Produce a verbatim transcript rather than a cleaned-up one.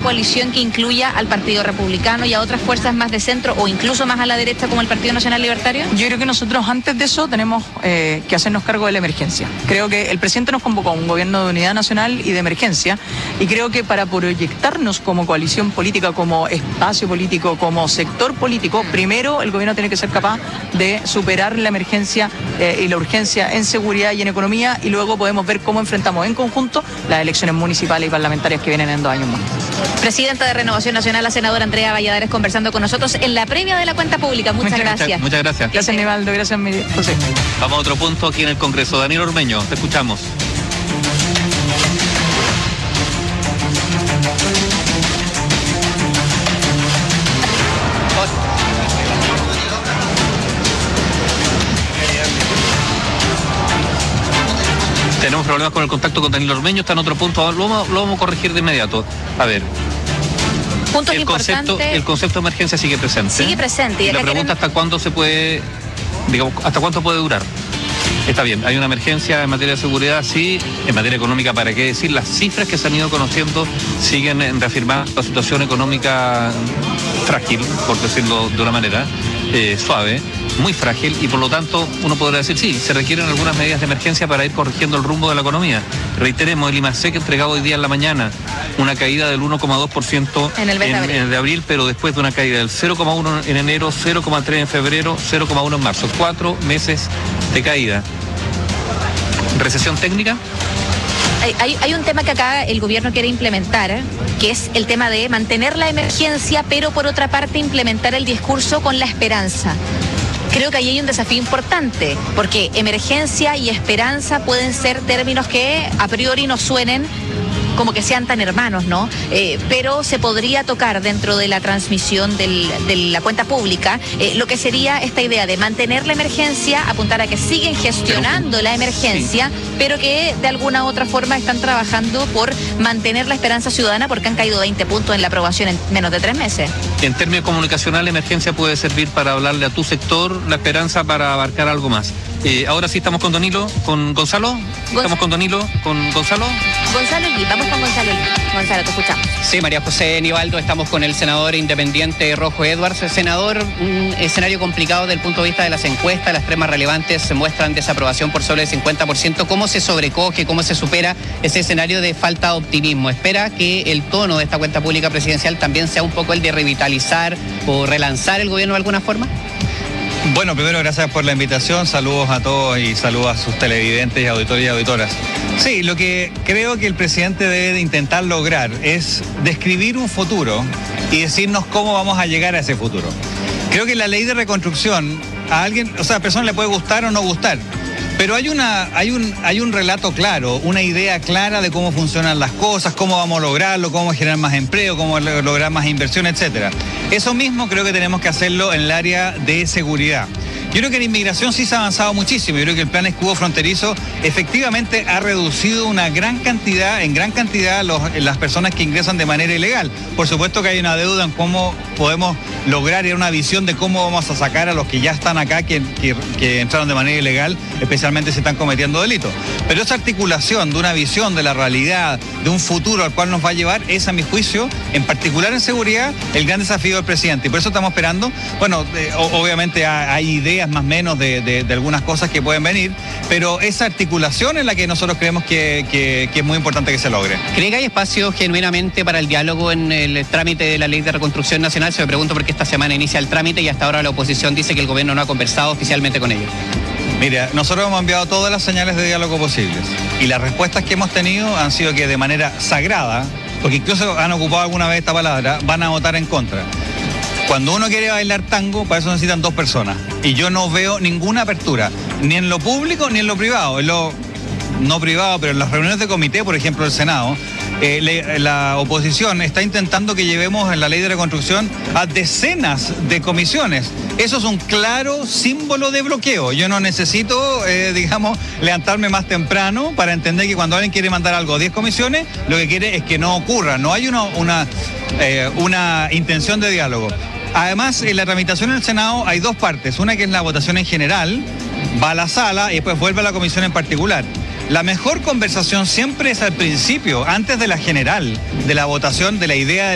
coalición que incluya al Partido Republicano y a otras fuerzas más de centro o incluso más a la derecha como el Partido Nacional Libertario? Yo creo que nosotros antes de eso tenemos eh, que hacernos cargo de la emergencia. Creo que el presidente nos convocó a un gobierno de unidad nacional y de emergencia, y creo que para proyectarnos como coalición política, como espacio político, como sector político, primero el gobierno tiene que ser capaz de superar la emergencia eh, y la urgencia en seguridad y en economía, y luego podemos ver cómo enfrentamos en conjunto las elecciones municipales y parlamentarias que vienen en dos años más. Presidenta de Renovación Nacional, la senadora Andrea Valladares, conversando con nosotros en la previa de la cuenta pública. Muchas, muchas gracias. Muchas, muchas gracias. Gracias, Nivaldo. Gracias, José. Vamos a otro punto aquí en el Congreso. Daniel Ormeño, te escuchamos. Tenemos problemas con el contacto con Daniel Ormeño, está en otro punto, lo vamos, lo vamos a corregir de inmediato. A ver. Puntos el concepto, el concepto de emergencia sigue presente. Sigue presente. Y la pregunta quieren... hasta cuándo se puede, digamos, hasta cuánto puede durar. Está bien, hay una emergencia en materia de seguridad, sí, en materia económica, ¿para qué decir? Las cifras que se han ido conociendo siguen reafirmando la situación económica frágil, por decirlo de una manera eh, suave, muy frágil, y por lo tanto uno podrá decir, sí, se requieren algunas medidas de emergencia para ir corrigiendo el rumbo de la economía. Reiteremos, el IMASEC entregado hoy día en la mañana una caída del uno coma dos por ciento en el mes de abril. En, en el de abril, pero después de una caída del cero coma uno en enero, cero coma tres en febrero, cero coma uno en marzo. Cuatro meses de caída. ¿Recesión técnica? Hay, hay, hay un tema que acá el gobierno quiere implementar, que es el tema de mantener la emergencia, pero por otra parte implementar el discurso con la esperanza. Creo que ahí hay un desafío importante, porque emergencia y esperanza pueden ser términos que a priori no suenen como que sean tan hermanos, ¿no? Eh, pero se podría tocar dentro de la transmisión del, de la cuenta pública eh, lo que sería esta idea de mantener la emergencia, apuntar a que siguen gestionando pero, la emergencia, sí, pero que de alguna u otra forma están trabajando por mantener la esperanza ciudadana, porque han caído veinte puntos en la aprobación en menos de tres meses. En términos comunicacionales, la emergencia puede servir para hablarle a tu sector, la esperanza para abarcar algo más. Eh, ahora sí estamos con Danilo, con Gonzalo. Gonzalo. Estamos con Danilo, con Gonzalo. Gonzalo y vamos con Gonzalo. Gonzalo, te escuchamos. Sí, María José Nivaldo, estamos con el senador independiente Rojo Edwards. Senador, un escenario complicado desde el punto de vista de las encuestas, las tres más relevantes se muestran desaprobación por sobre el cincuenta por ciento. ¿Cómo se sobrecoge, cómo se supera ese escenario de falta de optimismo? ¿Espera que el tono de esta cuenta pública presidencial también sea un poco el de revitalizar o relanzar el gobierno de alguna forma? Bueno, primero gracias por la invitación, saludos a todos y saludos a sus televidentes y auditores y auditoras. Sí, lo que creo que el presidente debe de intentar lograr es describir un futuro y decirnos cómo vamos a llegar a ese futuro. Creo que la ley de reconstrucción a alguien, o sea, a la persona le puede gustar o no gustar, pero hay una, hay un, hay un relato claro, una idea clara de cómo funcionan las cosas, cómo vamos a lograrlo, cómo generar más empleo, cómo lograr más inversión, etcétera. Eso mismo creo que tenemos que hacerlo en el área de seguridad. Yo creo que en inmigración sí se ha avanzado muchísimo. Yo creo que el plan escudo fronterizo efectivamente ha reducido una gran cantidad, en gran cantidad los, las personas que ingresan de manera ilegal. Por supuesto que hay una deuda en cómo podemos lograr y una visión de cómo vamos a sacar a los que ya están acá, que, que, que entraron de manera ilegal, especialmente si están cometiendo delitos. Pero esa articulación de una visión de la realidad, de un futuro al cual nos va a llevar, es a mi juicio, en particular en seguridad, el gran desafío del presidente. Y por eso estamos esperando, bueno, eh, obviamente hay ideas más o menos de, de, de algunas cosas que pueden venir, pero esa articulación es la que nosotros creemos que, que, que es muy importante que se logre. ¿Cree que hay espacio genuinamente para el diálogo en el trámite de la Ley de Reconstrucción Nacional? Se me pregunto porque esta semana inicia el trámite y hasta ahora la oposición dice que el gobierno no ha conversado oficialmente con ellos. Mira, nosotros hemos enviado todas las señales de diálogo posibles y las respuestas que hemos tenido han sido que de manera sagrada, porque incluso han ocupado alguna vez esta palabra, van a votar en contra. Cuando uno quiere bailar tango, para eso necesitan dos personas. Y yo no veo ninguna apertura, ni en lo público ni en lo privado. En lo no privado, pero en las reuniones de comité, por ejemplo, del Senado, eh, le, la oposición está intentando que llevemos en la ley de reconstrucción a decenas de comisiones. Eso es un claro símbolo de bloqueo. Yo no necesito, eh, digamos, levantarme más temprano para entender que cuando alguien quiere mandar algo a diez comisiones, lo que quiere es que no ocurra. No hay una, una, eh, una intención de diálogo. Además, en la tramitación en el Senado hay dos partes. Una que es la votación en general, va a la sala y después vuelve a la comisión en particular. La mejor conversación siempre es al principio, antes de la general, de la votación, de la idea de